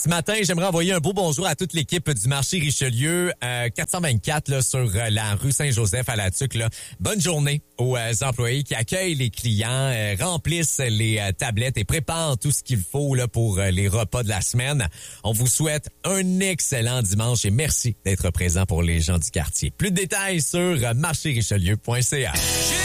Ce matin, j'aimerais envoyer un beau bonjour à toute l'équipe du marché Richelieu 424 là, sur la rue Saint-Joseph à La Tuque. Là. Bonne journée aux employés qui accueillent les clients, remplissent les tablettes et préparent tout ce qu'il faut là, pour les repas de la semaine. On vous souhaite un excellent dimanche et merci d'être présent pour les gens du quartier. Plus de détails sur marchérichelieu.ca.